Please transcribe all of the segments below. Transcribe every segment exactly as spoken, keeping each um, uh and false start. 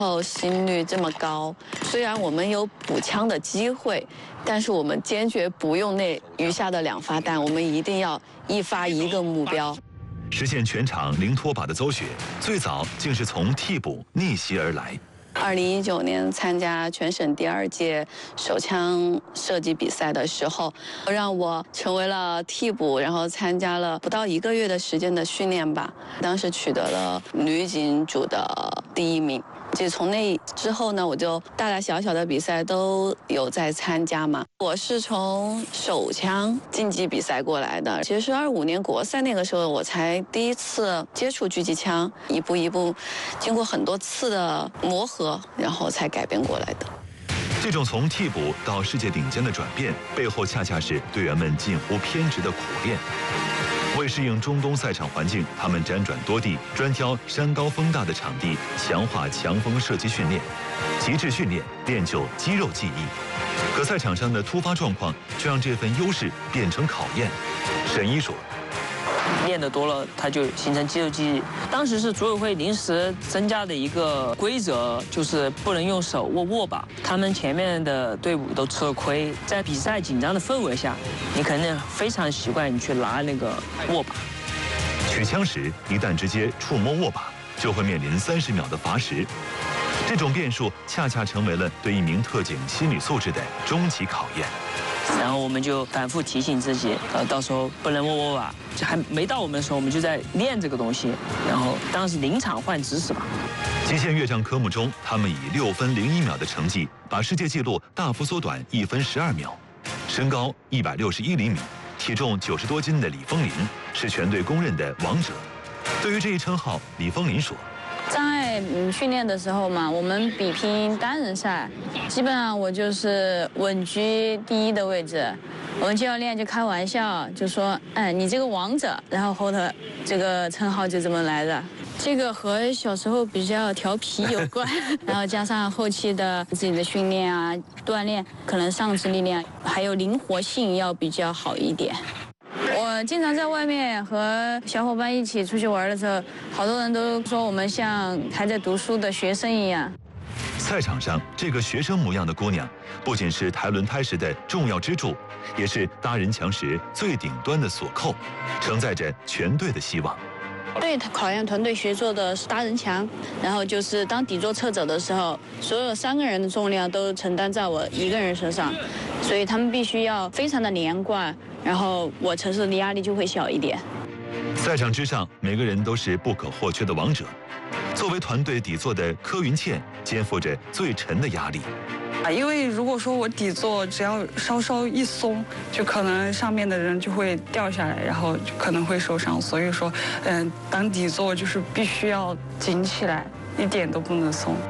后心率这么高，虽然我们有补枪的机会，但是我们坚决不用那余下的两发弹，我们一定要一发一个目标。 实现全场零脱靶的邹雪，最早竟是从替补逆袭而来。 二零一九年参加全省第二届手枪射击比赛的时候，让我成为了替补，然后参加了不到一个月的时间的训练吧。当时取得了女警组的第一名。就从那之后呢，我就大大小小的比赛都有在参加嘛。我是从手枪竞技比赛过来的，其实是二五年国赛那个时候，我才第一次接触狙击枪，一步一步，经过很多次的磨合，然后才改变过来的。 这种从替补到世界顶尖的转变，背后恰恰是队员们近乎偏执的苦练。为适应中东赛场环境，他们辗转多地，专挑山高风大的场地，强化强风射击训练，极致训练练就肌肉记忆。可赛场上的突发状况，却让这份优势变成考验。沈一说。 练得多了，它就形成肌肉记忆。当时是组委会临时增加的一个规则，就是不能用手握握把。他们前面的队伍都吃了亏，在比赛紧张的氛围下，你可能非常习惯你去拿那个握把。 取枪时，一旦直接触摸握把，就会面临三十秒的罚时。这种变数恰恰成为了对一名特警心理素质的终极考验。 然后我们就反复提醒自己，呃，到时候不能握握把。还没到我们的时候，我们就在练这个东西。然后当时临场换指使吧。 极限越障科目中，他们以六分零一秒的成绩，把世界纪录大幅缩短一分十二秒。身高一百六十一厘米，体重九十多斤的李枫林是全队公认的王者。对于这一称号，李枫林说。 在嗯训练的时候嘛，我们比拼单人赛，基本上我就是稳居第一的位置。我们教练就开玩笑，就说：“哎，你这个王者。”然后后头这个称号就这么来的。这个和小时候比较调皮有关，然后加上后期的自己的训练啊、锻炼，可能上肢力量还有灵活性要比较好一点。我经常在外面和小伙伴一起出去玩的时候，好多人都说我们像还在读书的学生一样。 赛场上，这个学生模样的姑娘，不仅是抬轮胎时的重要支柱，也是搭人墙时最顶端的锁扣，承载着全队的希望。 对，考验团队协作的是搭人墙，然后就是当底座撤走的时候，所有三个人的重量都承担在我一个人身上，所以他们必须要非常的连贯，然后我承受的压力就会小一点。 赛场之上，每个人都是不可或缺的王者。作为团队底座的柯云倩，肩负着最沉的压力。 啊，因为如果说我底座只要稍稍一松，就可能上面的人就会掉下来，然后就可能会受伤。所以说，嗯，当底座就是必须要紧起来，一点都不能松。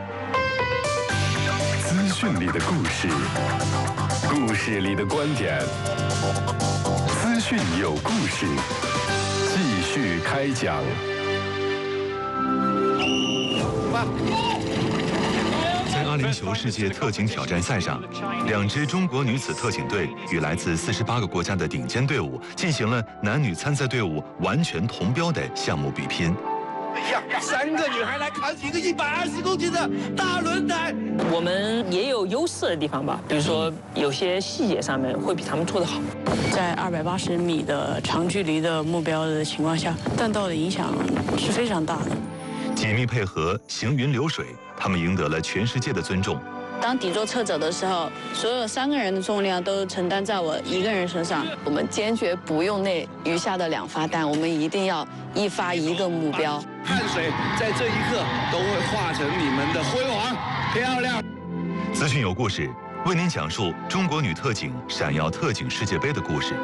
资讯里的故事，故事里的观点，资讯有故事，继续开讲。 在阿联酋世界特警挑战赛上，两支中国女子特警队与来自四十八个国家的顶尖队伍进行了男女参赛队伍完全同标的项目比拼。 哎呀，三个女孩来扛起一个一百二十公斤的大轮胎。 我们也有优势的地方吧，比如说有些细节上面会比他们做得好。 在二百八十米的长距离的目标的情况下，弹道的影响是非常大的。 紧密配合，行云流水，他们赢得了全世界的尊重。 当底座撤走的时候，所有三个人的重量都承担在我一个人身上。 我们坚决不用那余下的两发弹，我们一定要一发一个目标。 汗水在这一刻都会化成你们的辉煌，漂亮。 资讯有故事，为您讲述中国女特警闪耀特警世界杯的故事。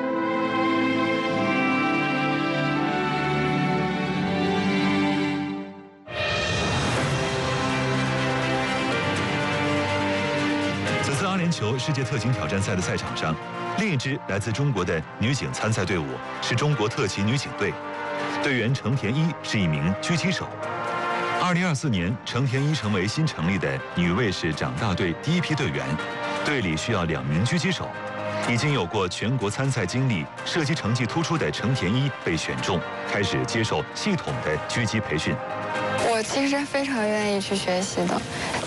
阿联酋世界特警挑战赛的赛场上，另一支来自中国的女警参赛队伍是中国特骑女警队，队员程田一是一名狙击手。二零二四年，程田一成为新成立的女卫士长大队第一批队员，队里需要两名狙击手。已经有过全国参赛经历、射击成绩突出的程田一被选中，开始接受系统的狙击培训。 我其实非常愿意去学习的，